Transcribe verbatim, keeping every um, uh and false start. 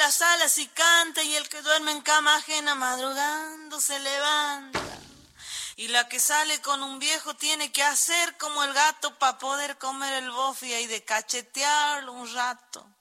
las alas y canta, y el que duerme en cama ajena madrugando se levanta. Y la que sale con un viejo tiene que hacer como el gato para poder comer el bofe y de cachetearlo un rato.